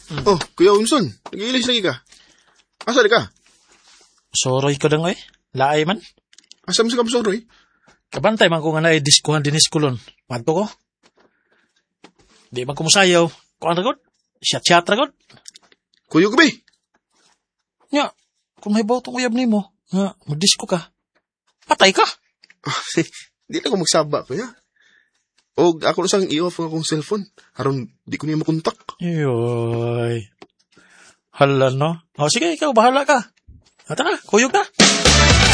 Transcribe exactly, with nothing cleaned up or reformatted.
Hmm. Oh, Kuya Unson, nag-iilis lagi ka. Asa di ka? Soroy ko dang, oy. Laay man. Asam sa kapsoroy? Kabantay man ko nga na diskuhan din iskulon. Madto ko. Di man ko musayaw. Kuan ragod? Siyat-siyat ragod? Kuyo gabi. Nya, kung may bautong uyab ni mo, nga, magdisko ka. Patay ka. Di na ko magsaba, kuya. O ako na sang i-off ang akong cellphone. Aron, di ko niya makontak. Yoy. Hala, no? O, sige, ikaw, bahala ka. Ata na, kuyog na.